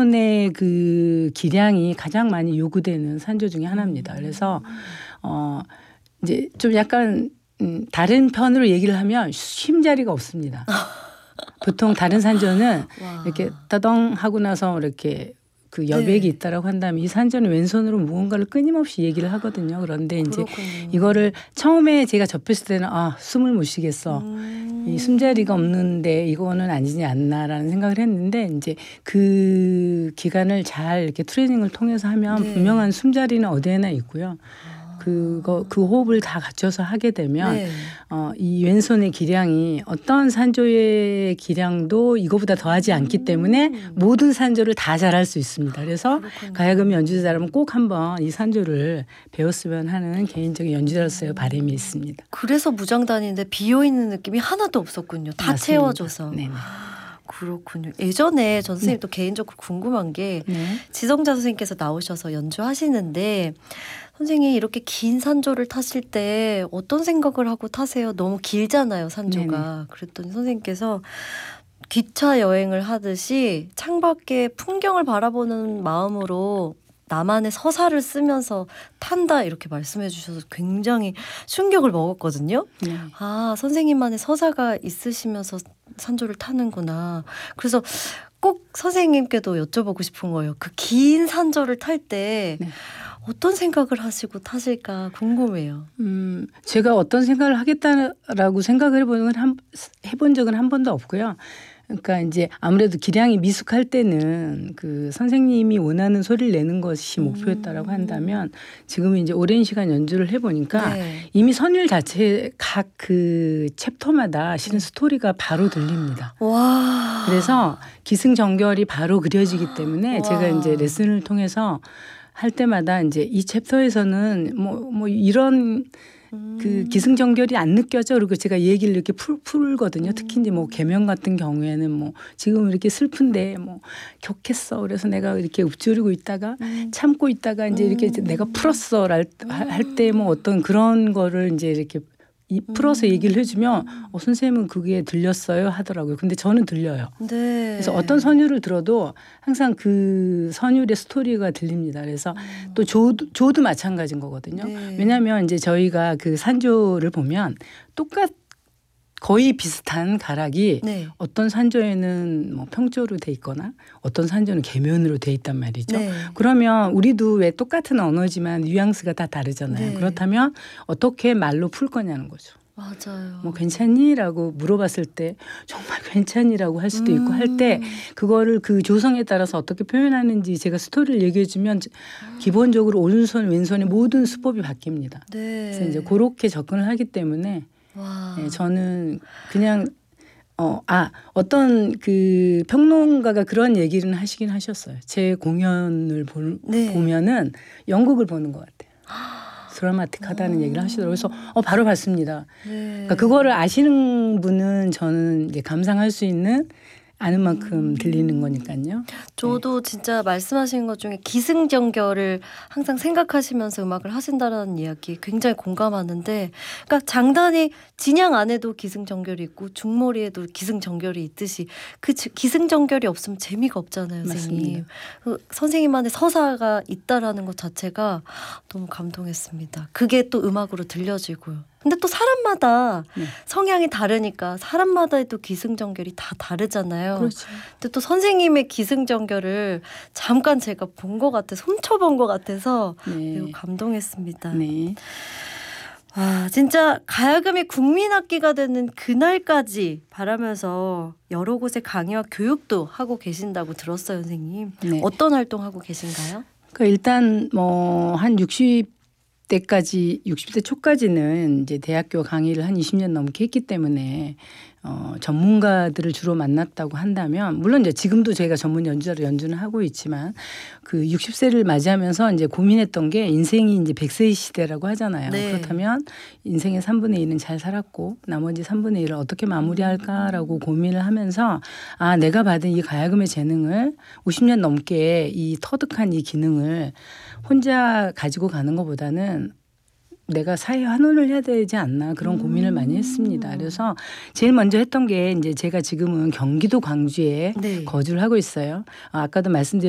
왼손의 그 기량이 가장 많이 요구되는 산조 중에 하나입니다. 그래서 이제 좀 약간 다른 편으로 얘기를 하면 쉼 자리가 없습니다. 보통 다른 산조는 이렇게 따덩 하고 나서 이렇게 그 여백이 있다라고 한다면 이 산조는 왼손으로 무언가를 끊임없이 얘기를 하거든요. 그런데 이제 이거를 처음에 제가 접했을 때는 숨을 못 쉬겠어. 이 숨자리가 없는데 이거는 아니지 않나라는 생각을 했는데 이제 그 기간을 잘 이렇게 트레이닝을 통해서 하면 분명한 숨자리는 어디에나 있고요. 그 호흡을 다 갖춰서 하게 되면 이 왼손의 기량이 어떤 산조의 기량도 이거보다 더하지 않기 때문에 모든 산조를 다 잘할 수 있습니다. 그래서 가야금 연주자라면 꼭 한번 이 산조를 배웠으면 하는 개인적인 연주자로서의 바람이 있습니다. 그래서 무장단인데 비어있는 느낌이 하나도 없었군요. 다 맞습니다. 채워줘서. 네네. 그렇군요. 예전에 전 선생님 또 개인적으로 궁금한 게 지성자 선생님께서 나오셔서 연주하시는데 선생님이 이렇게 긴 산조를 타실 때 어떤 생각을 하고 타세요? 너무 길잖아요, 산조가. 그랬더니 선생님께서 기차 여행을 하듯이 창밖에 풍경을 바라보는 마음으로 나만의 서사를 쓰면서 탄다 이렇게 말씀해 주셔서 굉장히 충격을 먹었거든요. 선생님만의 서사가 있으시면서 산조를 타는구나. 그래서 꼭 선생님께도 여쭤보고 싶은 거예요. 그 긴 산조를 탈 때 어떤 생각을 하시고 타실까 궁금해요. 제가 어떤 생각을 하겠다라고 생각을 해본 적은 한 번도 없고요. 그러니까 이제 아무래도 기량이 미숙할 때는 그 선생님이 원하는 소리를 내는 것이 목표였다라고 한다면 지금은 이제 오랜 시간 연주를 해보니까 이미 선율 자체 각 그 챕터마다 실은 스토리가 바로 들립니다. 그래서 기승전결이 바로 그려지기 때문에 제가 이제 레슨을 통해서 할 때마다 이제 이 챕터에서는 뭐 이런 그 기승전결이 안 느껴져. 그리고 제가 얘기를 이렇게 풀거든요. 특히 이제 뭐 계명 같은 경우에는 뭐 지금 이렇게 슬픈데 뭐 격했어. 그래서 내가 이렇게 읊조리고 있다가 참고 있다가 이제 이렇게 내가 풀었어 할 때 뭐 어떤 그런 거를 이제 이렇게 풀어서 얘기를 해주면 선생님은 그게 들렸어요 하더라고요. 근데 저는 들려요. 그래서 어떤 선율을 들어도 항상 그 선율의 스토리가 들립니다. 그래서 또 조도 마찬가지인 거거든요. 왜냐하면 이제 저희가 그 산조를 보면 거의 비슷한 가락이 어떤 산조에는 뭐 평조로 돼 있거나 어떤 산조는 계면으로 돼 있단 말이죠. 그러면 우리도 왜 똑같은 언어지만 뉘앙스가 다 다르잖아요. 그렇다면 어떻게 말로 풀 거냐는 거죠. 맞아요. 뭐 괜찮니?라고 물어봤을 때 정말 괜찮이라고 할 수도 있고 할 때 그거를 그 조성에 따라서 어떻게 표현하는지 제가 스토리를 얘기해 주면 기본적으로 오른손 왼손의 모든 수법이 바뀝니다. 그래서 이제 그렇게 접근을 하기 때문에 저는 그냥 어떤 그 평론가가 그런 얘기를 하시긴 하셨어요. 제 공연을 보면은 연극을 보는 것 같아요. 드라마틱하다는 얘기를 하시더라고요. 그래서 바로 봤습니다. 그러니까 그거를 아시는 분은 저는 이제 감상할 수 있는 아는 만큼 들리는 거니까요. 저도 진짜 말씀하신 것 중에 기승전결을 항상 생각하시면서 음악을 하신다는 이야기 굉장히 공감하는데 그러니까 장단이 진양 안에도 기승전결이 있고 중머리에도 기승전결이 있듯이 그 기승전결이 없으면 재미가 없잖아요. 선생님. 그 선생님만의 서사가 있다라는 것 자체가 너무 감동했습니다. 그게 또 음악으로 들려지고요. 근데 또 사람마다 성향이 다르니까 사람마다의 또 기승전결이 다 다르잖아요. 그렇죠. 근데 또 선생님의 기승전결을 잠깐 제가 본 것 같아서 훔쳐본 것 같아서 매우 감동했습니다. 진짜 가야금이 국민악기가 되는 그날까지 바라면서 여러 곳에 강의와 교육도 하고 계신다고 들었어요, 선생님. 어떤 활동하고 계신가요? 그러니까 일단 뭐 한 60대 초까지는 이제 대학교 강의를 한 20년 넘게 했기 때문에 전문가들을 주로 만났다고 한다면 물론 이제 지금도 제가 전문 연주자로 연주는 하고 있지만 그 60세를 맞이하면서 이제 고민했던 게 인생이 이제 100세의 시대라고 하잖아요. 그렇다면 인생의 3분의 1은 잘 살았고 나머지 3분의 1을 어떻게 마무리할까라고 고민을 하면서 내가 받은 이 가야금의 재능을 50년 넘게 이 터득한 이 기능을 혼자 가지고 가는 것보다는 내가 사회 환원을 해야 되지 않나 그런 고민을 많이 했습니다. 그래서 제일 먼저 했던 게 이제 제가 지금은 경기도 광주에 거주를 하고 있어요. 아까도 말씀드렸